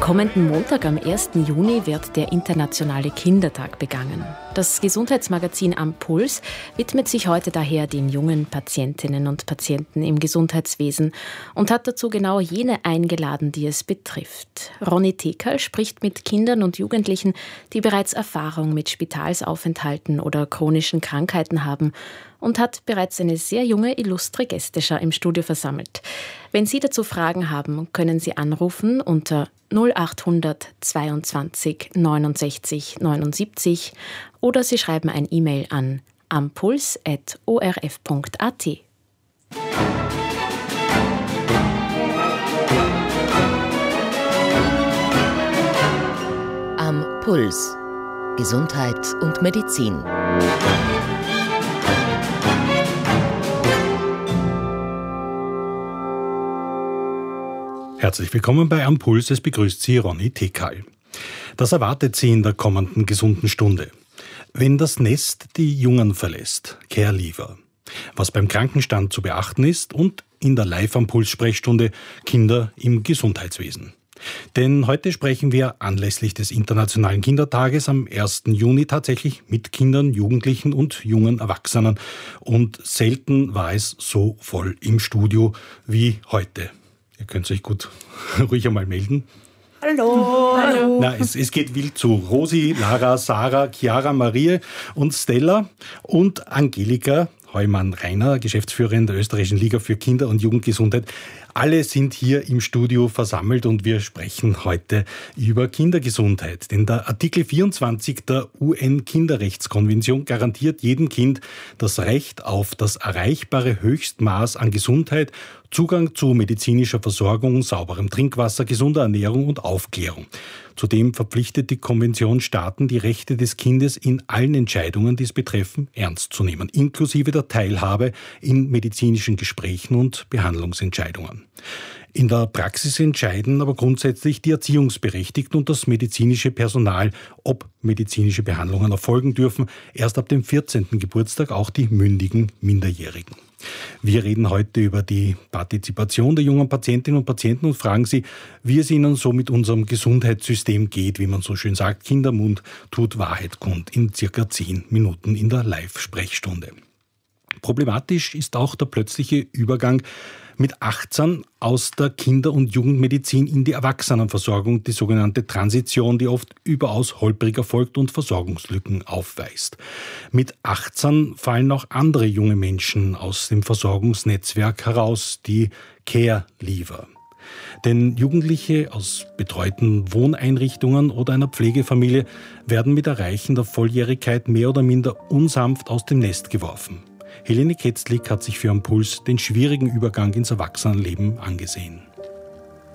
Kommenden Montag am 1. Juni wird der Internationale Kindertag begangen. Das Gesundheitsmagazin Am Puls widmet sich heute daher den jungen Patientinnen und Patienten im Gesundheitswesen und hat dazu genau jene eingeladen, die es betrifft. Ronny Tekal spricht mit Kindern und Jugendlichen, die bereits Erfahrung mit Spitalsaufenthalten oder chronischen Krankheiten haben und hat bereits eine sehr junge, illustre Gästeschar im Studio versammelt. Wenn Sie dazu Fragen haben, können Sie anrufen unter 0800 22 69 79 oder Sie schreiben ein E-Mail an ampuls@orf.at. Am Puls. Gesundheit und Medizin. Herzlich willkommen bei Am Puls, es begrüßt Sie Ronny Tekal. Das erwartet Sie in der kommenden gesunden Stunde. Wenn das Nest die Jungen verlässt, Care Leaver. Was beim Krankenstand zu beachten ist und in der Live-Am-Puls-Sprechstunde Kinder im Gesundheitswesen. Denn heute sprechen wir anlässlich des Internationalen Kindertages am 1. Juni tatsächlich mit Kindern, Jugendlichen und jungen Erwachsenen. Und selten war es so voll im Studio wie heute. Ihr könnt euch gut ruhig einmal melden. Hallo. Hallo. Na, es geht wild zu. Rosi, Lara, Sarah, Chiara, Marie und Stella und Angelika Heumann-Reiner, Geschäftsführerin der Österreichischen Liga für Kinder- und Jugendgesundheit. Alle sind hier im Studio versammelt und wir sprechen heute über Kindergesundheit. Denn der Artikel 24 der UN-Kinderrechtskonvention garantiert jedem Kind das Recht auf das erreichbare Höchstmaß an Gesundheit, Zugang zu medizinischer Versorgung, sauberem Trinkwasser, gesunder Ernährung und Aufklärung. Zudem verpflichtet die Konvention Staaten, die Rechte des Kindes in allen Entscheidungen, die es betreffen, ernst zu nehmen, inklusive der Teilhabe in medizinischen Gesprächen und Behandlungsentscheidungen. In der Praxis entscheiden aber grundsätzlich die Erziehungsberechtigten und das medizinische Personal, ob medizinische Behandlungen erfolgen dürfen. Erst ab dem 14. Geburtstag auch die mündigen Minderjährigen. Wir reden heute über die Partizipation der jungen Patientinnen und Patienten und fragen sie, wie es ihnen so mit unserem Gesundheitssystem geht, wie man so schön sagt. Kindermund tut Wahrheit kund in circa 10 Minuten in der Live-Sprechstunde. Problematisch ist auch der plötzliche Übergang mit 18 aus der Kinder- und Jugendmedizin in die Erwachsenenversorgung, die sogenannte Transition, die oft überaus holprig erfolgt und Versorgungslücken aufweist. Mit 18 fallen auch andere junge Menschen aus dem Versorgungsnetzwerk heraus, die Care Leaver. Denn Jugendliche aus betreuten Wohneinrichtungen oder einer Pflegefamilie werden mit Erreichen der Volljährigkeit mehr oder minder unsanft aus dem Nest geworfen. Helene Ketzlik hat sich für Am Puls den schwierigen Übergang ins Erwachsenenleben angesehen.